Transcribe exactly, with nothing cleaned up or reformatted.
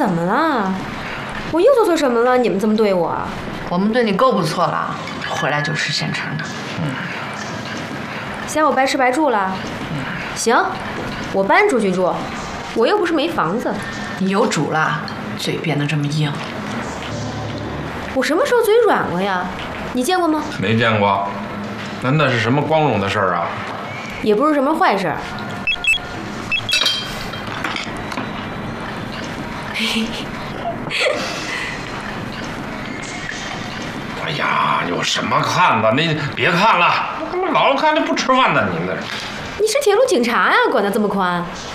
怎么了？我又做错什么了？你们这么对我？ 我们对你够不错了，回来就吃现成的。 嗯。嫌我白吃白住了？嗯。行，我搬出去住，我又不是没房子。 你有主了，嘴变得这么硬。 我什么时候嘴软了呀？你见过吗？ 没见过。那那是什么光荣的事儿啊？ 也不是什么坏事。 哎呀，有什么看的？你别看了，怎么老看着不吃饭呢？你那…… 你是铁路警察呀，管得这么宽？